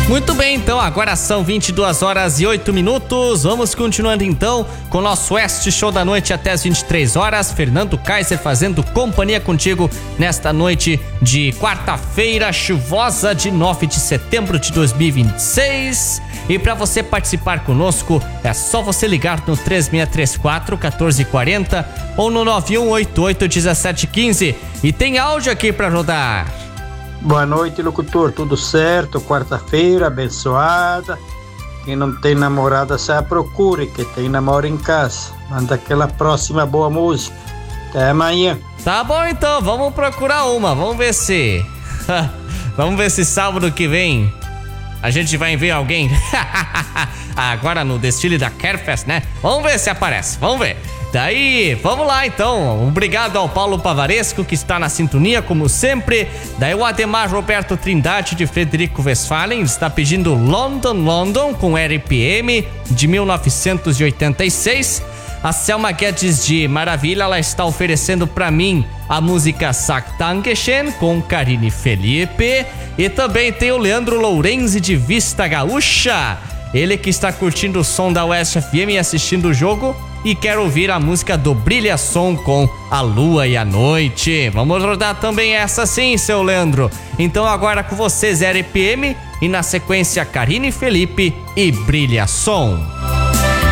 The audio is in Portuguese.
Muito bem, então, agora são 22h08. Vamos continuando, então, com o nosso Oeste Show da noite até as 23h. Fernando Kaiser fazendo companhia contigo nesta noite de quarta-feira chuvosa de 9 de setembro de 2026. E para você participar conosco, é só você ligar no 3634-1440 ou no 9188-1715. E tem áudio aqui para rodar. Boa noite, locutor. Tudo certo? Quarta-feira abençoada. Quem não tem namorada, se a procure. Quem tem namoro em casa. Manda aquela próxima boa música. Até amanhã. Tá bom, então. Vamos procurar uma. Vamos ver se... Vamos ver se sábado que vem a gente vai ver alguém. Agora no desfile da Carefest, né? Vamos ver se aparece. Vamos ver. Daí, vamos lá então. Obrigado ao Paulo Pavaresco, que está na sintonia, como sempre. Daí o Ademar Roberto Trindade, de Frederico Westphalen, está pedindo London, London, com RPM, de 1986. A Selma Guedes de Maravilha, ela está oferecendo para mim a música Saktangeschen, com Karine Felipe. E também tem o Leandro Lourenzi, de Vista Gaúcha. Ele que está curtindo o som da Oeste FM e assistindo o jogo e quer ouvir a música do Brilha Som com A Lua e a Noite. Vamos rodar também essa sim, seu Leandro. Então agora com vocês RPM e na sequência Karine Felipe e Brilha Som.